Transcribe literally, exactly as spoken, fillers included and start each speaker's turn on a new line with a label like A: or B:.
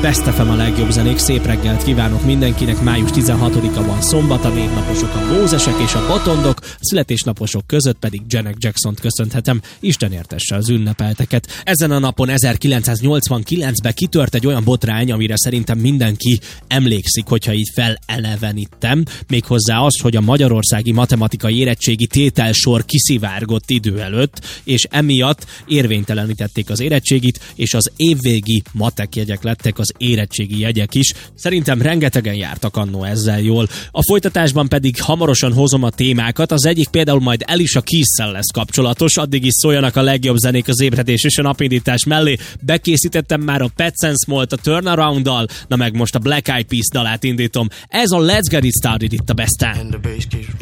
A: Best ef em a legjobb zenék, szép reggelt kívánok mindenkinek. Május tizenhatodika van szombat, a névnaposok a Mózesek és a Botondok, a születésnaposok között pedig Janet Jacksont köszönhetem. Isten értesse az ünnepelteket. Ezen a napon ezerkilencszáznyolcvankilencben kitört egy olyan botrány, amire szerintem mindenki emlékszik, hogyha így felelevenítem. Méghozzá az, hogy a magyarországi matematikai érettségi tételsor kiszivárgott idő előtt, és emiatt érvénytelenítették az érettségit, és az évvégi matek jegyek lettek az érettségi jegyek is. Szerintem rengetegen jártak annó ezzel jól. A folytatásban pedig hamarosan hozom a témákat. Az egyik például majd Alicia Keys-szel lesz kapcsolatos, addig is szóljanak a legjobb zenék az ébredés és a napindítás mellé. Bekészítettem már a Pet Sense Malt a Turnaround-dal, na meg most a Black Eyed Peas dalát indítom. Ez a Let's Get It Started itt a Besten.